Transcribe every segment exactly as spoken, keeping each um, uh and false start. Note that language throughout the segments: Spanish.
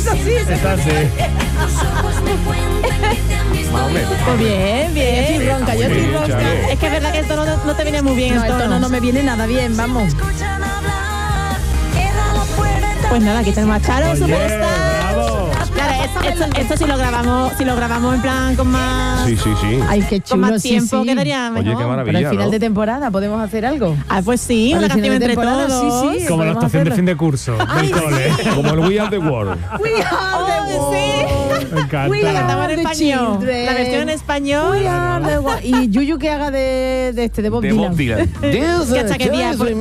Eso sí, eso Esta sí. Pues bien, bien. Yo estoy ronca, yo estoy ronca. Es que es verdad que el tono no, no te viene muy bien. No, el el tono. tono no me viene nada bien, vamos. Pues nada, aquí tenemos a Charo, Oye, Superstar. bravo. Claro, esto, esto, esto si lo grabamos, si lo grabamos en plan con más, Sí, sí, sí. Ay, qué con chulo, más sí, tiempo sí. quedaría mejor. Oye, qué maravilla, Pero al final ¿no? de temporada podemos hacer algo. Ah, pues sí, Para una el final canción de entre temporada, todos. sí, sí. Como la podemos actuación de hacerlo. fin de curso del cole. Como el We Are the World. We are the Oh, world. Me encanta. We La are cantamos en the español. children. La versión en español. We are the world. Y Yuyu que haga de, de este, de Bob De Dylan. Bob Dylan. ¿Qué hasta qué día? Por-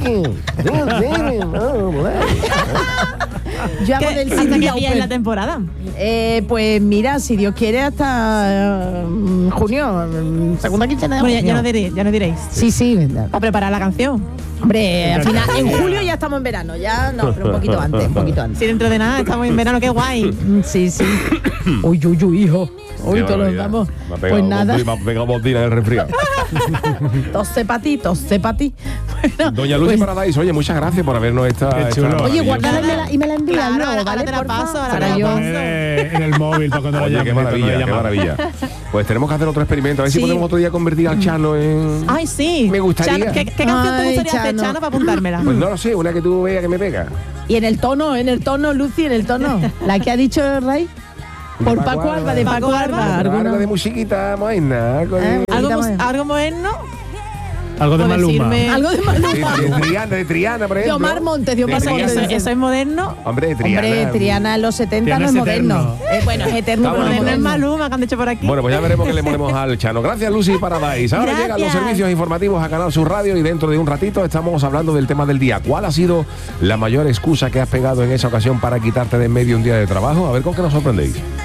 Yo hago ¿Qué- del ¿Hasta Cindy qué día Lauper. es la temporada? Eh, pues mira, si Dios quiere, hasta mm, junio, mm, segunda quincena de Bueno, ya, junio. ya, no diréis, ya no diréis. Sí, sí, verdad. Para preparar la canción. Hombre, al final, en julio ya estamos en verano, ya no, pero un poquito antes, un poquito antes. Si dentro de nada estamos en verano, qué guay. Mm, Sí, sí. Uy, uy, uy, hijo. Uy, Qué todos los barbaridad. damos. Me ha pegado Pues Bob nada, Dylan, Me ha pegado Bob Dylan en el resfriado. tose pa' ti, tose pa' ti. Bueno, Doña Lucy pues, Paradise, oye, muchas gracias por habernos esta. Qué esta chulo. maravillosa- Oye, guardala y me la, y me la envías, Claro, ¿no? ahora- ¿Vale? ahora te la porfa? paso, ahora Para te la yo. paso. Eh, en el móvil para cuando la Oye, llames. qué cuando la maravilla, qué llamas. maravilla. Pues tenemos que hacer otro experimento. A ver si Sí. podemos otro día convertir al Chano en. Ay, sí. Me gustaría. Chano, ¿qué, qué canción te Ay, gustaría hacer, Chano. Chano, para apuntármela? Pues no lo sé, una que tú veas que me pega. Y en el tono, en el tono, Lucy, en el tono. La que ha dicho el Rey. Por Paco Alba, de Paco Alba. Algo alguna- de musiquita moderna, algo de. Eh, ¿Algo, Ahorita mus- me- algo moderno? Algo de O Maluma. decirme- Algo de de, Maluma. de Triana, de Triana, por De ejemplo. Omar Montes, de Omar De Montes. Eso, Triana. eso es moderno. Hombre, de Triana. Hombre, Triana en los setenta Triana no es es moderno. eterno. Eh, bueno, es eterno, Está pero no es Moderno es moderno. Maluma, que han dicho por aquí. Bueno, pues ya veremos que le ponemos al Chano. Gracias, Lucy Paradise. Ahora Gracias. llegan los servicios informativos a Canal Sur Radio y dentro de un ratito estamos hablando del tema del día. ¿Cuál ha sido la mayor excusa que has pegado en esa ocasión para quitarte de en medio un día de trabajo? A ver con qué nos sorprendéis.